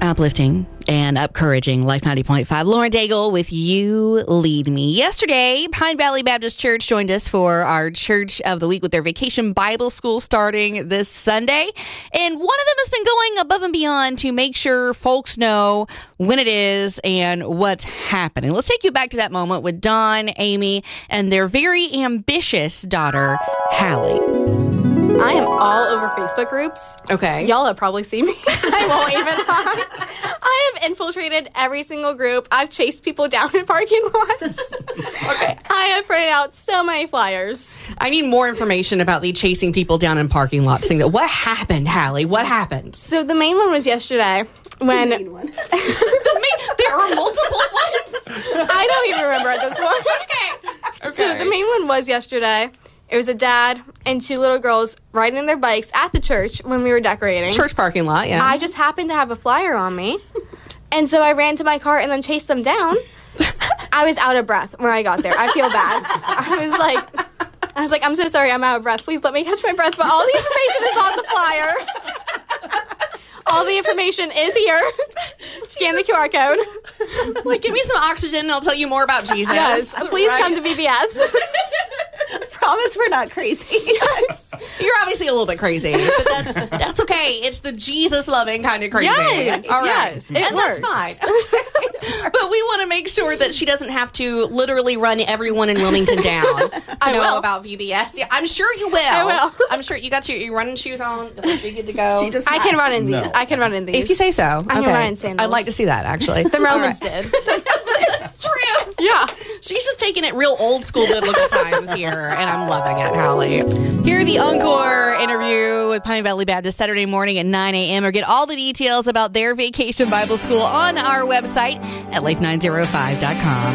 uplifting and encouraging Life 90.5. Lauren Daigle with You Lead Me. Yesterday, Pine Valley Baptist Church joined us for our Church of the Week with their Vacation Bible School starting this Sunday. And one of them has been going above and beyond to make sure folks know when it is and what's happening. Let's take you back to that moment with Don, Amy, and their very ambitious daughter, Hallie. I am all over Facebook groups. Okay. Y'all have probably seen me. I won't even lie. I have infiltrated every single group. I've chased people down in parking lots. Okay. I have printed out so many flyers. I need more information about the chasing people down in parking lots thing. What happened, Hallie? What happened? So the main one was yesterday when... There are multiple ones. I don't even remember at this point. Okay. So the main one was yesterday. It was a dad and two little girls riding their bikes at the church when we were decorating. Church parking lot, yeah. I just happened to have a flyer on me. And so I ran to my car and then chased them down. I was out of breath when I got there. I feel bad. I was like, I'm so sorry, I'm out of breath. Please let me catch my breath. But all the information is on the flyer. All the information is here. Scan the QR code. Like, give me some oxygen and I'll tell you more about Jesus. Yes, please come to VBS. Promise we're not crazy. Yes. You're obviously a little bit crazy, but that's okay. It's the Jesus-loving kind of crazy. Yes, all right. yes, it and works. that's fine. But we want to make sure that she doesn't have to literally run everyone in Wilmington down to know about VBS. Yeah, I'm sure you will. I will. I'm sure you got your running shoes on. You're good to go. I can run in these. No. I can run in these. If you say so. I can run in sandals. I'd like to see that, actually. The Romans did. It's true. Yeah. She's just taking it real old school biblical times here, and I'm loving it, Hallie. Hear the Encore interview with Pine Valley Baptist Saturday morning at 9 a.m. or get all the details about their Vacation Bible School on our website at life905.com.